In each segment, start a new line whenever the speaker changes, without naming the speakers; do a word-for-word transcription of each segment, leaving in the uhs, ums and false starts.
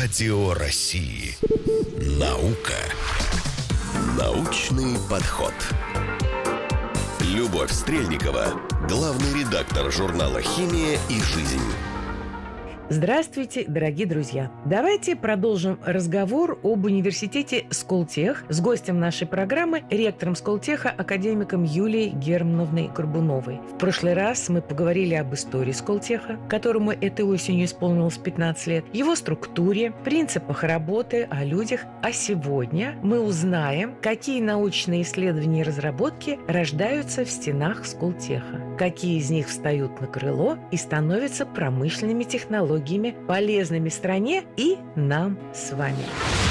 Радио России. Наука. Научный подход. Любовь Стрельникова, главный редактор журнала «Химия и жизнь».
Здравствуйте, дорогие друзья! Давайте продолжим разговор об университете Сколтех с гостем нашей программы, ректором Сколтеха, академиком Юлией Германовной Горбуновой. В прошлый раз мы поговорили об истории Сколтеха, которому этой осенью исполнилось пятнадцать лет, его структуре, принципах работы, о людях. А сегодня мы узнаем, какие научные исследования и разработки рождаются в стенах Сколтеха, какие из них встают на крыло и становятся промышленными технологиями, полезными стране и нам с вами.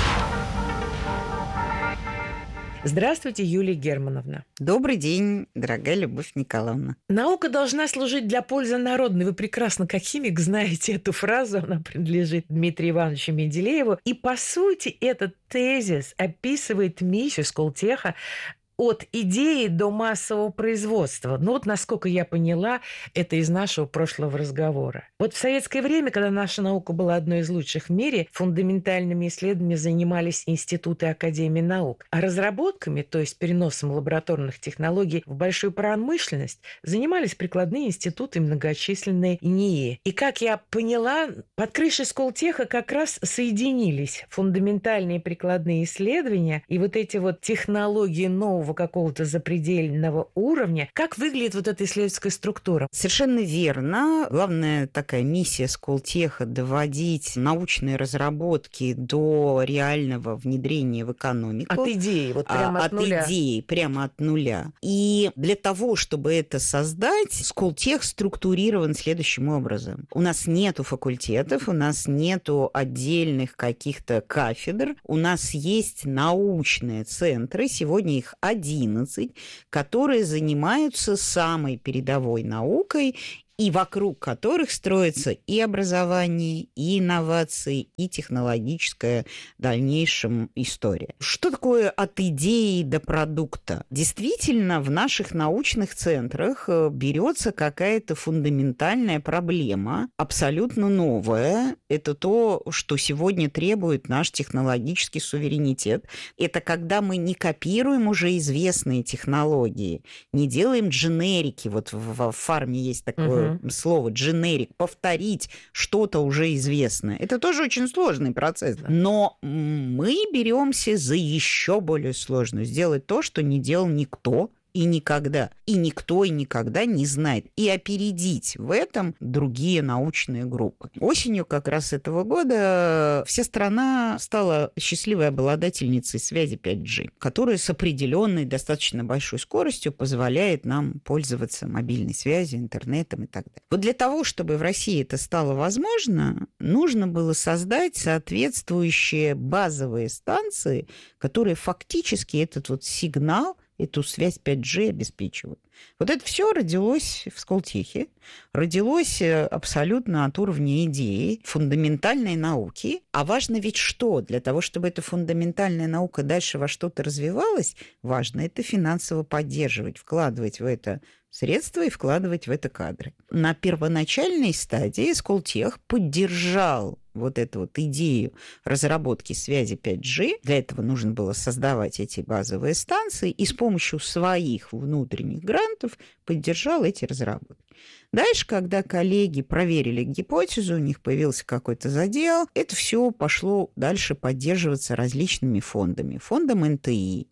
Здравствуйте, Юлия Германовна.
Добрый день, дорогая Любовь Николаевна.
Наука должна служить для пользы народной. Вы прекрасно, как химик, знаете эту фразу. Она принадлежит Дмитрию Ивановичу Менделееву. И, по сути, этот тезис описывает миссию Сколтеха от идеи до массового производства. Ну вот, насколько я поняла, это из нашего прошлого разговора. Вот в советское время, когда наша наука была одной из лучших в мире, фундаментальными исследованиями занимались институты Академии наук. А разработками, то есть переносом лабораторных технологий в большую промышленность, занимались прикладные институты и многочисленные НИИ. И, как я поняла, под крышей Сколтеха как раз соединились фундаментальные прикладные исследования и вот эти вот технологии нового какого-то запредельного уровня. Как выглядит вот эта исследовательская структура?
Совершенно верно. Главная такая миссия Сколтеха – доводить научные разработки до реального внедрения в экономику.
От идеи, вот прямо
а,
от,
от
нуля.
От идеи, прямо от нуля. И для того, чтобы это создать, Сколтех структурирован следующим образом. У нас нету факультетов, у нас нету отдельных каких-то кафедр, у нас есть научные центры, сегодня их одиннадцать, которые занимаются самой передовой наукой, и вокруг которых строится и образование, и инновации, и технологическая в дальнейшем история. Что такое от идеи до продукта? Действительно, в наших научных центрах берется какая-то фундаментальная проблема, абсолютно новая. Это то, что сегодня требует наш технологический суверенитет. Это когда мы не копируем уже известные технологии, не делаем дженерики. Вот в фарме есть такое uh-huh. слово «дженерик», повторить что-то уже известное. Это тоже очень сложный процесс. Но мы беремся за еще более сложную. Сделать то, что не делал никто и никогда. И никто и никогда не знает. И опередить в этом другие научные группы. Осенью как раз этого года вся страна стала счастливой обладательницей связи пять джи, которая с определенной достаточно большой скоростью позволяет нам пользоваться мобильной связью, интернетом и так далее. Вот для того, чтобы в России это стало возможно, нужно было создать соответствующие базовые станции, которые фактически этот вот сигнал, эту связь пять джи обеспечивают. Вот это все родилось в Сколтехе, родилось абсолютно от уровня идеи, фундаментальной науки. А важно ведь что? Для того, чтобы эта фундаментальная наука дальше во что-то развивалась, важно это финансово поддерживать, вкладывать в это средства и вкладывать в это кадры. На первоначальной стадии Сколтех поддержал вот эту вот идею разработки связи пять джи. Для этого нужно было создавать эти базовые станции и с помощью своих внутренних грантов поддержал эти разработки. Дальше, когда коллеги проверили гипотезу, у них появился какой-то задел, это все пошло дальше поддерживаться различными фондами. Фондом эн тэ и.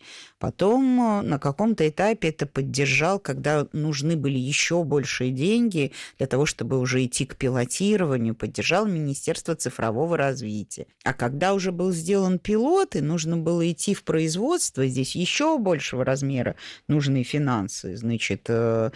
Потом на каком-то этапе это поддержал, когда нужны были еще большие деньги для того, чтобы уже идти к пилотированию, поддержал Министерство цифрового развития. А когда уже был сделан пилот, и нужно было идти в производство, здесь еще большего размера нужны финансы. Значит,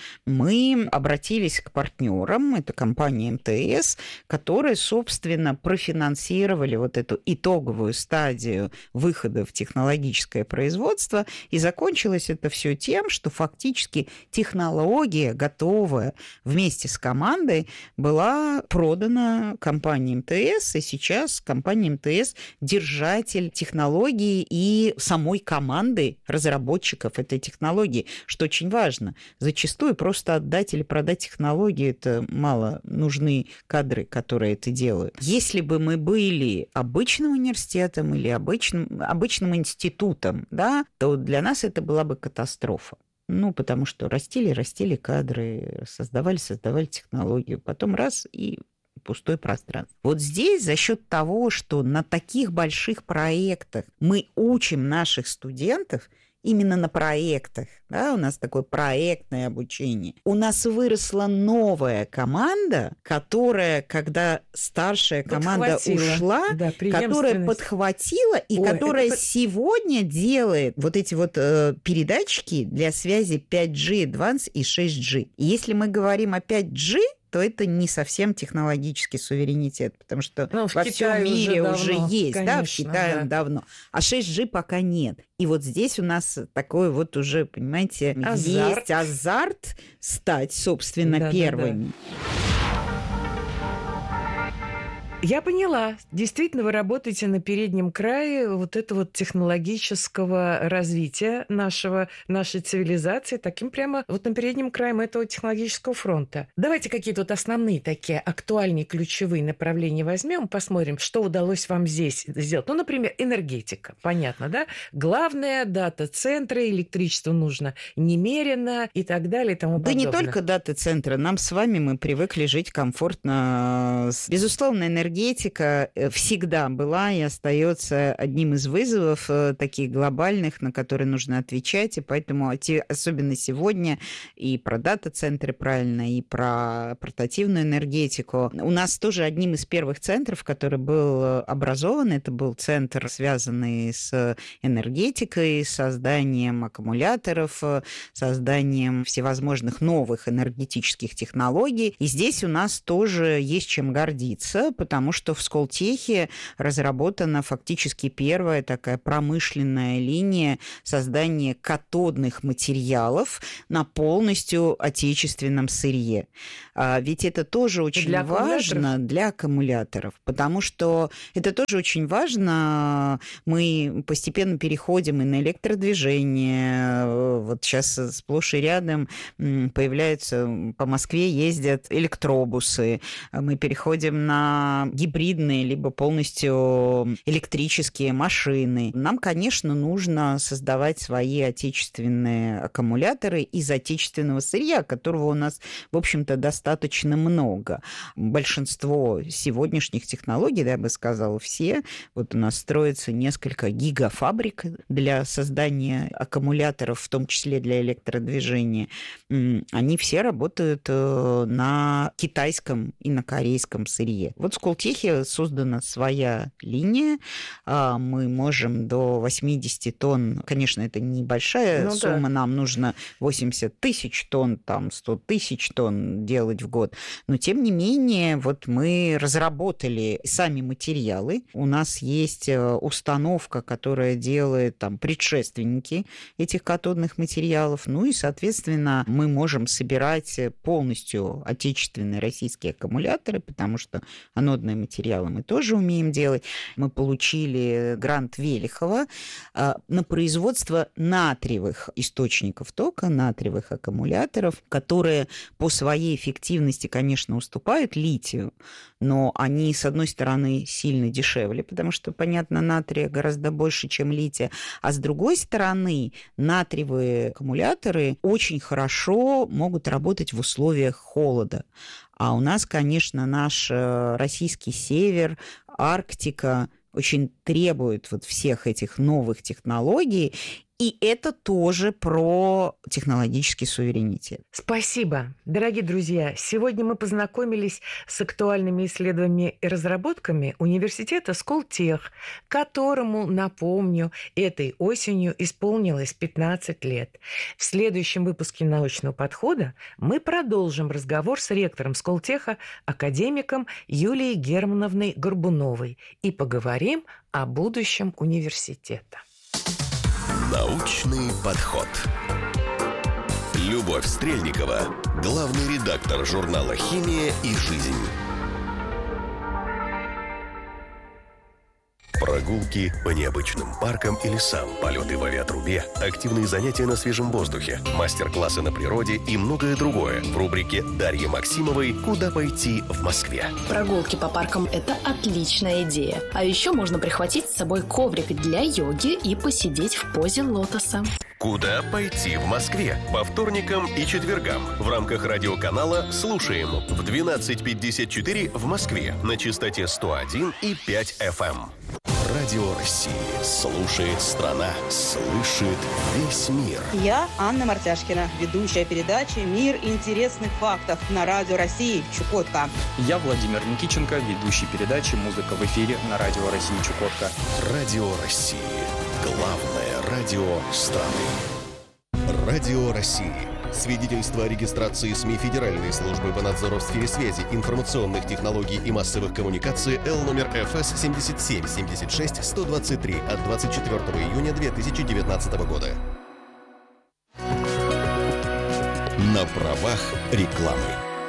мы обратились к партнерам, это компания эм тэ эс, которые, собственно, профинансировали вот эту итоговую стадию выхода в технологическое производство, и закончилось это все тем, что фактически технология, готовая вместе с командой, была продана компании эм тэ эс, и сейчас компания эм тэ эс держатель технологии и самой команды разработчиков этой технологии, что очень важно. Зачастую просто отдать или продать технологии, это мало нужны кадры, которые это делают. Если бы мы были обычным университетом или обычным, обычным институтом, да, то для нас это была бы катастрофа. Ну, потому что растили, растили кадры, создавали, создавали технологию, потом раз и пустое пространство. Вот здесь за счет того, что на таких больших проектах мы учим наших студентов, именно на проектах, да, у нас такое проектное обучение. У нас выросла новая команда, которая, когда старшая команда ушла, да, которая подхватила и Ой, которая это... сегодня делает вот эти вот э, передатчики для связи пять джи Advanced и шесть джи. И если мы говорим о пять джи, то это не совсем технологический суверенитет, потому что ну, во всем мире уже, давно, есть, конечно, да, в Китае да. давно, а шесть джи пока нет. И вот здесь у нас такой вот уже, понимаете, азарт. есть азарт стать, собственно, да, первыми. Да, да.
Я поняла. Действительно, вы работаете на переднем крае вот этого вот технологического развития нашего, нашей цивилизации, таким прямо вот на переднем крае этого технологического фронта. Давайте какие-то вот основные такие актуальные ключевые направления возьмем, посмотрим, что удалось вам здесь сделать. Ну, например, энергетика. Понятно, да? Главное, дата-центры, электричество нужно немерено и так далее и тому подобное.
Да не только дата-центры. Нам с вами, мы привыкли жить комфортно. Безусловно, энергетика Энергетика всегда была и остается одним из вызовов таких глобальных, на которые нужно отвечать, и поэтому особенно сегодня и про дата-центры правильно, и про портативную энергетику. У нас тоже одним из первых центров, который был образован, это был центр, связанный с энергетикой, созданием аккумуляторов, созданием всевозможных новых энергетических технологий. И здесь у нас тоже есть чем гордиться, потому Потому что в Сколтехе разработана фактически первая такая промышленная линия создания катодных материалов на полностью отечественном сырье. А ведь это тоже очень для важно для аккумуляторов, потому что это тоже очень важно. Мы постепенно переходим и на электродвижение. Вот сейчас сплошь и рядом появляются, по Москве ездят электробусы. Мы переходим на гибридные, либо полностью электрические машины. Нам, конечно, нужно создавать свои отечественные аккумуляторы из отечественного сырья, которого у нас, в общем-то, достаточно много. Большинство сегодняшних технологий, да, я бы сказала, все, вот у нас строится несколько гигафабрик для создания аккумуляторов, в том числе для электродвижения. Они все работают на китайском и на корейском сырье. Вот сколько В Сколтехе создана своя линия. Мы можем до восемьдесят тонн, конечно, это небольшая ну, сумма, да. Нам нужно восемьдесят тысяч тонн, там сто тысяч тонн делать в год. Но, тем не менее, вот мы разработали сами материалы. У нас есть установка, которая делает там предшественники этих катодных материалов. Ну и, соответственно, мы можем собирать полностью отечественные российские аккумуляторы, потому что анодные материалы мы тоже умеем делать. Мы получили грант Велихова на производство натриевых источников тока, натриевых аккумуляторов, которые по своей эффективности, конечно, уступают литию, но они, с одной стороны, сильно дешевле, потому что, понятно, натрия гораздо больше, чем лития, а с другой стороны, натриевые аккумуляторы очень хорошо могут работать в условиях холода. А у нас, конечно, наш российский север, Арктика очень требует вот всех этих новых технологий, и это тоже про технологический суверенитет.
Спасибо. Дорогие друзья, сегодня мы познакомились с актуальными исследованиями и разработками университета Сколтех, которому, напомню, этой осенью исполнилось пятнадцать лет. В следующем выпуске «Научного подхода» мы продолжим разговор с ректором Сколтеха, академиком Юлией Германовной Горбуновой, и поговорим о будущем университета.
Научный подход. Любовь Стрельникова, главный редактор журнала «Химия и жизнь». Прогулки по необычным паркам и лесам, полеты в авиатрубе, активные занятия на свежем воздухе, мастер-классы на природе и многое другое в рубрике Дарьи Максимовой «Куда пойти в Москве».
Прогулки по паркам – это отличная идея. А еще можно прихватить с собой коврик для йоги и посидеть в позе лотоса.
«Куда пойти в Москве» по вторникам и четвергам в рамках радиоканала «Слушаем» в двенадцать пятьдесят четыре в Москве на частоте сто один и пять эф эм. Радио России. Слушает страна. Слышит весь мир.
Я Анна Мартяшкина, ведущая передачи «Мир интересных фактов» на Радио России Чукотка.
Я Владимир Никиченко, ведущий передачи «Музыка в эфире» на Радио России Чукотка.
Радио России. Главное радио страны. Радио России. Свидетельство о регистрации СМИ Федеральной службы по надзору в сфере связи, информационных технологий и массовых коммуникаций Л номер эф эс семьдесят семь семьдесят шесть сто двадцать три от двадцать четвёртого июня две тысячи девятнадцатого года. На правах рекламы.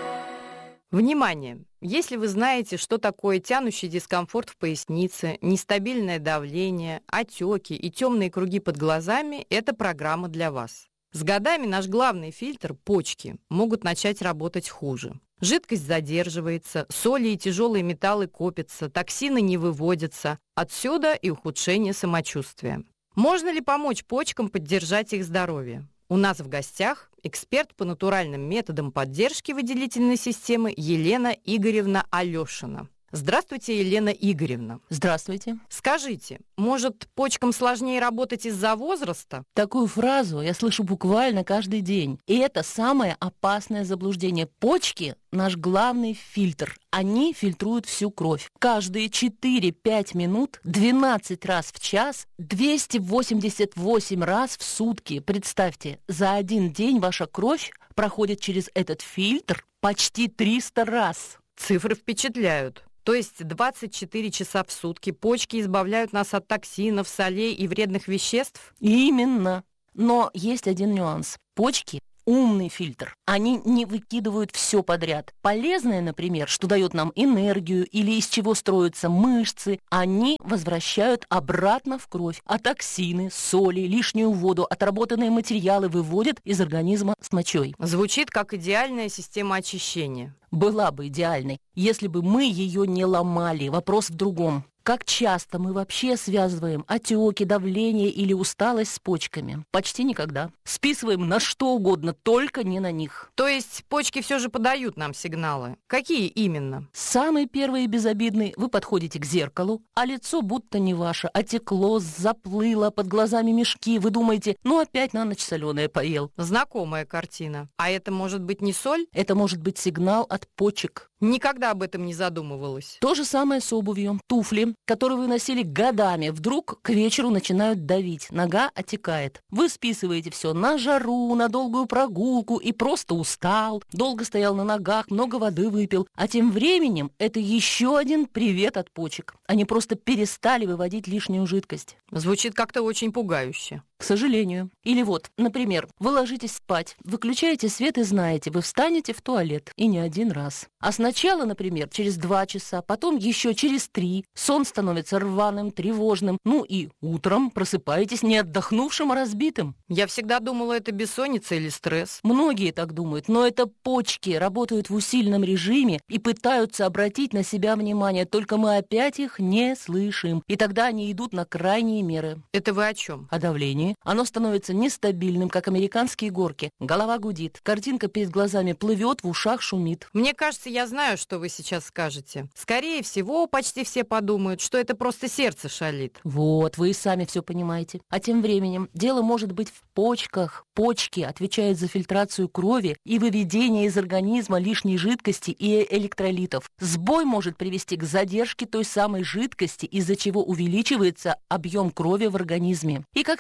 Внимание! Если вы знаете, что такое тянущий дискомфорт в пояснице, нестабильное давление, отеки и темные круги под глазами, это программа для вас. С годами наш главный фильтр, почки, могут начать работать хуже. Жидкость задерживается, соли и тяжелые металлы копятся, токсины не выводятся. Отсюда и ухудшение самочувствия. Можно ли помочь почкам поддержать их здоровье? У нас в гостях эксперт по натуральным методам поддержки выделительной системы Елена Игоревна Алешина. Здравствуйте, Елена Игоревна.
Здравствуйте.
Скажите, может, почкам сложнее работать из-за возраста?
Такую фразу я слышу буквально каждый день. И это самое опасное заблуждение. Почки – наш главный фильтр. Они фильтруют всю кровь. Каждые четыре-пять минут, двенадцать раз в час, двести восемьдесят восемь раз в сутки. Представьте, за один день ваша кровь проходит через этот фильтр почти триста раз.
Цифры впечатляют. То есть двадцать четыре часа в сутки почки избавляют нас от токсинов, солей и вредных веществ?
Именно. Но есть один нюанс. Почки – умный фильтр. Они не выкидывают все подряд. Полезное, например, что дает нам энергию или из чего строятся мышцы, они возвращают обратно в кровь. А токсины, соли, лишнюю воду, отработанные материалы выводят из организма с мочой.
Звучит как идеальная система очищения.
Была бы идеальной, если бы мы ее не ломали. Вопрос в другом. Как часто мы вообще связываем отеки, давление или усталость с почками? Почти никогда. Списываем на что угодно, только не на них.
То есть почки все же подают нам сигналы. Какие именно?
Самый первый и безобидный. Вы подходите к зеркалу, а лицо будто не ваше. Отекло, заплыло, под глазами мешки. Вы думаете, ну опять на ночь соленое поел.
Знакомая картина. А это может быть не соль?
Это может быть сигнал от почек.
Никогда об этом не задумывалась.
То же самое с обувью. Туфли, которые вы носили годами, вдруг к вечеру начинают давить. Нога отекает. Вы списываете все на жару, на долгую прогулку и просто устал. Долго стоял на ногах, много воды выпил. А тем временем это еще один привет от почек. Они просто перестали выводить лишнюю жидкость.
Звучит как-то очень пугающе.
К сожалению. Или вот, например, вы ложитесь спать, выключаете свет и знаете, вы встанете в туалет. И не один раз. А сначала, например, через два часа, потом еще через три. Сон становится рваным, тревожным. Ну и утром просыпаетесь не отдохнувшим, а разбитым.
Я всегда думала, это бессонница или стресс.
Многие так думают, но это почки работают в усиленном режиме и пытаются обратить на себя внимание, только мы опять их не слышим. И тогда они идут на крайние меры.
Это вы о чем?
О давлении. Оно становится нестабильным, как американские горки. Голова гудит, картинка перед глазами плывет, в ушах шумит.
Мне кажется, я знаю, что вы сейчас скажете. Скорее всего, почти все подумают, что это просто сердце шалит.
Вот, вы и сами все понимаете. А тем временем дело может быть в почках. Почки отвечают за фильтрацию крови и выведение из организма лишней жидкости и электролитов. Сбой может привести к задержке той самой жидкости, из-за чего увеличивается объем крови в организме. И как следствие,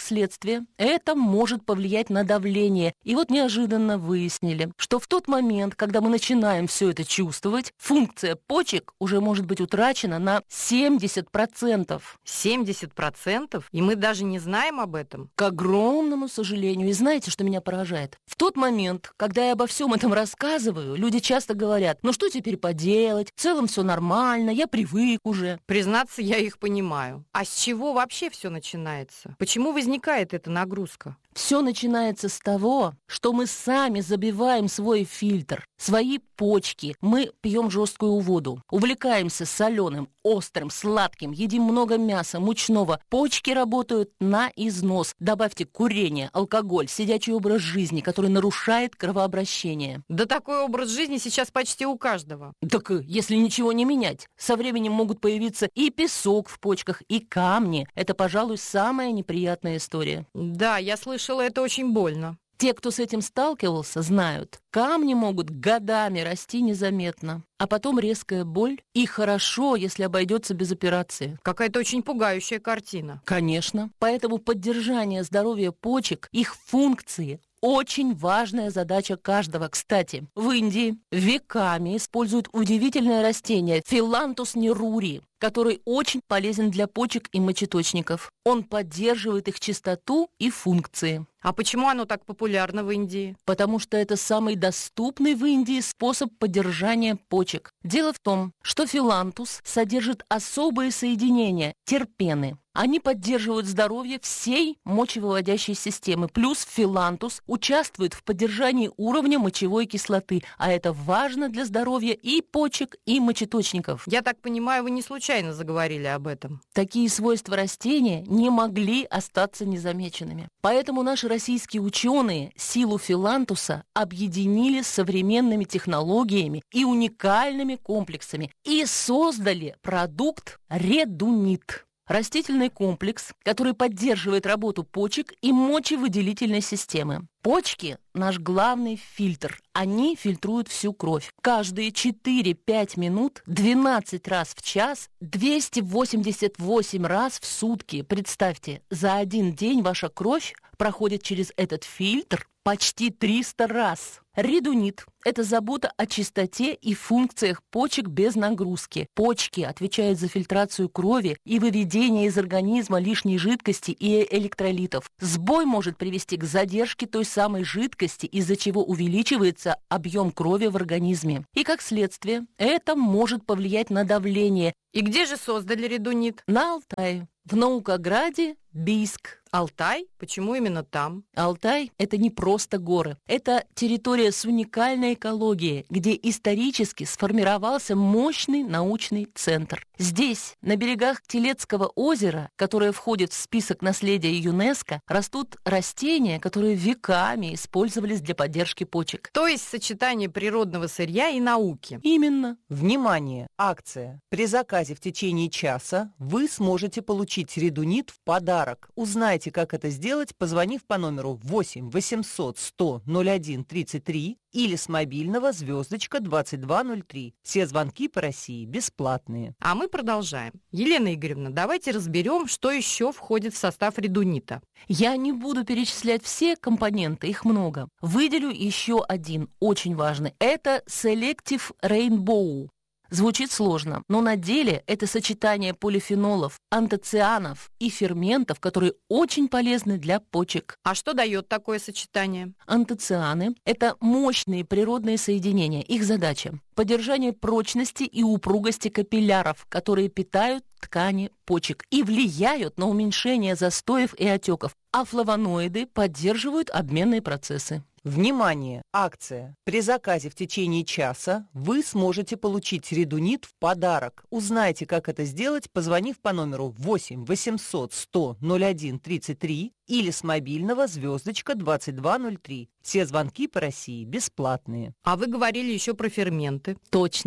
следствие, это может повлиять на давление. И вот неожиданно выяснили, что в тот момент, когда мы начинаем все это чувствовать, функция почек уже может быть утрачена на семьдесят процентов.
семьдесят процентов? И мы даже не знаем об этом?
К огромному сожалению. И знаете, что меня поражает? В тот момент, когда я обо всем этом рассказываю, люди часто говорят: ну что теперь поделать, в целом все нормально, я привык уже.
Признаться, я их понимаю. А с чего вообще все начинается? Почему возникает эта нагрузка?
Все начинается с того, что мы сами забиваем свой фильтр, свои почки. Мы пьем жесткую воду, увлекаемся соленым, острым, сладким, едим много мяса, мучного. Почки работают на износ. Добавьте курение, алкоголь, сидячий образ жизни, который нарушает кровообращение.
Да такой образ жизни сейчас почти у каждого.
Так если ничего не менять, со временем могут появиться и песок в почках, и камни. Это, пожалуй, самая неприятная история.
Да, я слышала, это очень больно.
Те, кто с этим сталкивался, знают, камни могут годами расти незаметно, а потом резкая боль, и хорошо, если обойдется без операции.
Какая-то очень пугающая картина.
Конечно. Поэтому поддержание здоровья почек, их функции – очень важная задача каждого. Кстати, в Индии веками используют удивительное растение филантус нерури, который очень полезен для почек и мочеточников. Он поддерживает их чистоту и функции.
А почему оно так популярно в Индии?
Потому что это самый доступный в Индии способ поддержания почек. Дело в том, что филантус содержит особые соединения – терпены. Они поддерживают здоровье всей мочевыводящей системы. Плюс филантус участвует в поддержании уровня мочевой кислоты, а это важно для здоровья и почек, и мочеточников.
Я так понимаю, вы не случайно заговорили об этом.
Такие свойства растения не могли остаться незамеченными. Поэтому наши российские ученые силу филантуса объединили с современными технологиями и уникальными комплексами и создали продукт редунит. Растительный комплекс, который поддерживает работу почек и мочевыделительной системы. Почки – наш главный фильтр. Они фильтруют всю кровь. Каждые четыре-пять минут, двенадцать раз в час, двести восемьдесят восемь раз в сутки. Представьте, за один день ваша кровь проходит через этот фильтр почти триста раз. Редунит – это забота о чистоте и функциях почек без нагрузки. Почки отвечают за фильтрацию крови и выведение из организма лишней жидкости и электролитов. Сбой может привести к задержке той самой жидкости, из-за чего увеличивается объем крови в организме. И как следствие, это может повлиять на давление.
И где же создали редунит?
На Алтае, в Наукограде, Бийск.
Алтай? Почему именно там?
Алтай – это не просто горы. Это территория с уникальной экологией, где исторически сформировался мощный научный центр. Здесь, на берегах Телецкого озера, которое входит в список наследия ЮНЕСКО, растут растения, которые веками использовались для поддержки почек.
То есть сочетание природного сырья и науки.
Именно.
Внимание! Акция. При заказе в течение часа вы сможете получить редунит в подарок. Узнайте, как это сделать, позвонив по номеру восемь восемьсот сто ноль один тридцать три или с мобильного звездочка двадцать два ноль три. Все звонки по России бесплатные.
А мы продолжаем. Елена Игоревна, давайте разберем, что еще входит в состав редунита.
Я не буду перечислять все компоненты, их много. Выделю еще один, очень важный. Это Selective Rainbow. Звучит сложно, но на деле это сочетание полифенолов, антоцианов и ферментов, которые очень полезны для почек.
А что дает такое сочетание?
Антоцианы – это мощные природные соединения. Их задача – поддержание прочности и упругости капилляров, которые питают ткани почек и влияют на уменьшение застоев и отеков. А флавоноиды поддерживают обменные процессы.
Внимание! Акция. При заказе в течение часа вы сможете получить редунит в подарок. Узнайте, как это сделать, позвонив по номеру восемь восемьсот сто ноль один тридцать три или с мобильного звездочка двадцать два ноль три. Все звонки по России бесплатные.
А вы говорили еще про ферменты.
Точно.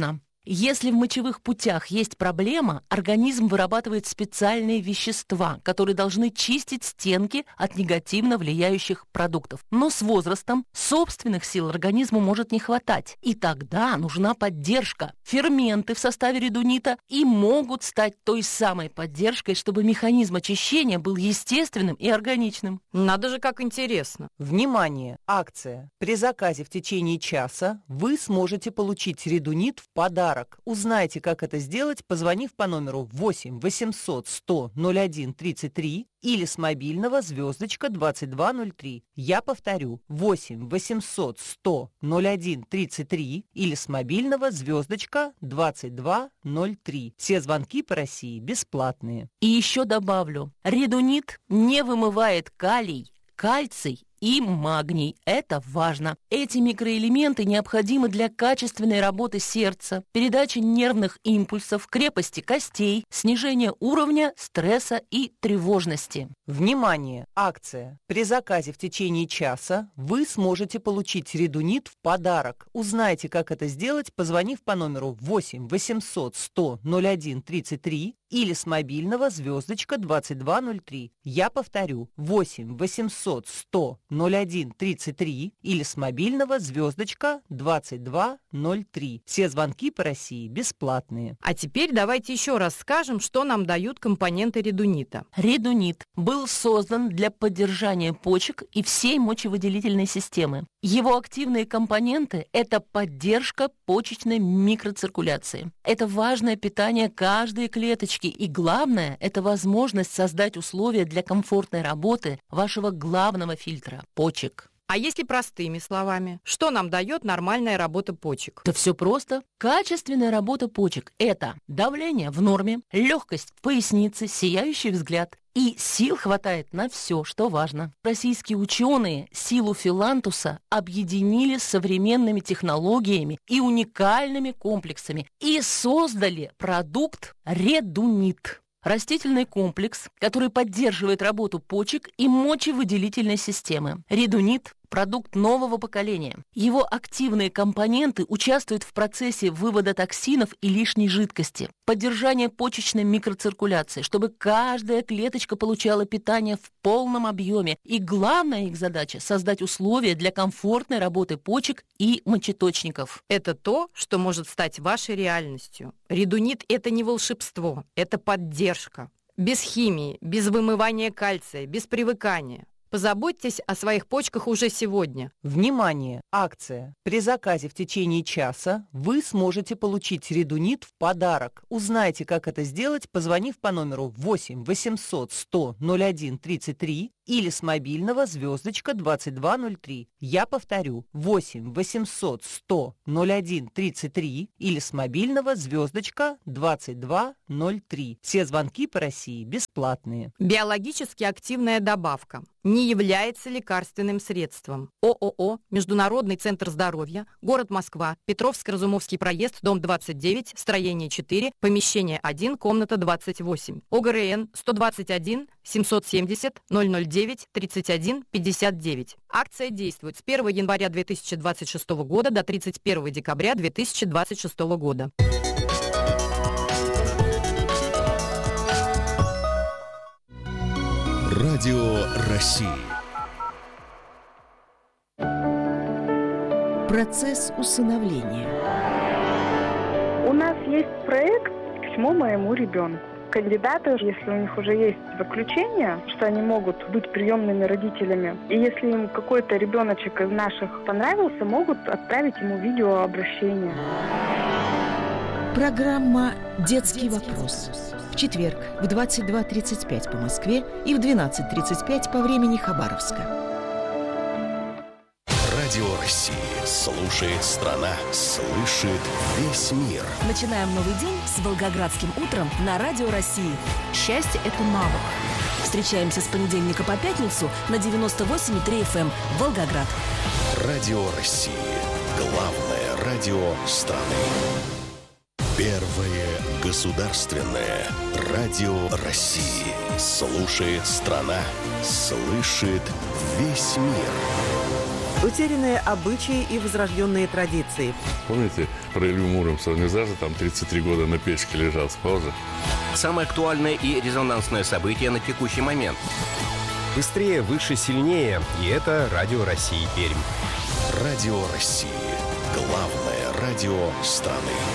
Если в мочевых путях есть проблема, организм вырабатывает специальные вещества, которые должны чистить стенки от негативно влияющих продуктов. Но с возрастом собственных сил организму может не хватать, и тогда нужна поддержка. Ферменты в составе редунита и могут стать той самой поддержкой, чтобы механизм очищения был естественным и органичным.
Надо же, как интересно.
Внимание! Акция. При заказе в течение часа вы сможете получить редунит в подарок. Узнайте, как это сделать, позвонив по номеру восемь восемьсот сто ноль один тридцать три или с мобильного звездочка двадцать два ноль три. Я повторю, восемь восемьсот сто ноль один тридцать три или с мобильного звездочка двадцать два ноль три. Все звонки по России бесплатные.
И еще добавлю, редунит не вымывает калий, кальций и магний. Это важно. Эти микроэлементы необходимы для качественной работы сердца, передачи нервных импульсов, крепости костей, снижения уровня стресса и тревожности.
Внимание! Акция. При заказе в течение часа вы сможете получить редунит в подарок. Узнайте, как это сделать, позвонив по номеру восемь восемьсот сто ноль один тридцать три или с мобильного звездочка двадцать два ноль три. Я повторю, восемь восемьсот сто ноль один тридцать три или с мобильного звездочка двадцать два ноль три. Все звонки по России бесплатные.
А теперь давайте еще раз скажем, что нам дают компоненты редунита.
Редунит был создан для поддержания почек и всей мочевыделительной системы. Его активные компоненты – это поддержка почечной микроциркуляции. Это важное питание каждой клеточки. И главное – это возможность создать условия для комфортной работы вашего главного фильтра – почек.
А если простыми словами, что нам дает нормальная работа почек?
Да все просто. Качественная работа почек – это давление в норме, легкость в пояснице, сияющий взгляд. И сил хватает на все, что важно. Российские ученые силу филантуса объединили с современными технологиями и уникальными комплексами и создали продукт редунит. Растительный комплекс, который поддерживает работу почек и мочевыделительной системы. Редунит – продукт нового поколения. Его активные компоненты участвуют в процессе вывода токсинов и лишней жидкости, поддержания почечной микроциркуляции, чтобы каждая клеточка получала питание в полном объеме. И главная их задача – создать условия для комфортной работы почек и мочеточников.
Это то, что может стать вашей реальностью. Редунит – это не волшебство, это поддержка. Без химии, без вымывания кальция, без привыкания. Позаботьтесь о своих почках уже сегодня.
Внимание! Акция. При заказе в течение часа вы сможете получить редунит в подарок. Узнайте, как это сделать, позвонив по номеру восемь восемьсот сто ноль один тридцать три или с мобильного звездочка двадцать два ноль три. Я повторю, восемь восемьсот сто ноль один тридцать три или с мобильного звездочка двадцать два ноль три. Все звонки по России бесплатные.
Биологически активная добавка не является лекарственным средством. ООО «Международный центр здоровья», город Москва, Петровско-Разумовский проезд, дом двадцать девять, строение четыре, помещение один, комната двадцать восемь. ОГРН сто двадцать один семьсот семьдесят ноль ноль девять тридцать один пятьдесят девять. Акция действует с первого января две тысячи двадцать шестого года до тридцать первого декабря две тысячи двадцать шестого года.
Радио России.
Процесс усыновления.
У нас есть проект «Письмо моему ребенку». Кандидаты, если у них уже есть заключение, что они могут быть приемными родителями, и если им какой-то ребеночек из наших понравился, могут отправить ему видеообращение.
Программа «Детский вопрос». В четверг в двадцать два тридцать пять по Москве и в двенадцать тридцать пять по времени Хабаровска.
Радио России. Слушает страна. Слышит весь мир.
Начинаем новый день с Волгоградским утром на Радио России. Счастье – это навык. Встречаемся с понедельника по пятницу на девяносто восемь и три эф эм Волгоград.
Радио России. Главное радио страны. Первое государственное радио России. Слушает страна. Слышит весь мир.
Утерянные обычаи и возрожденные традиции.
Помните про Илью Муромца? Он не зажил там тридцать три года на печке лежал, спал же.
Самое актуальное и резонансное событие на текущий момент.
Быстрее, выше, сильнее. И это Радио России Пермь.
Радио России. Главное радио страны.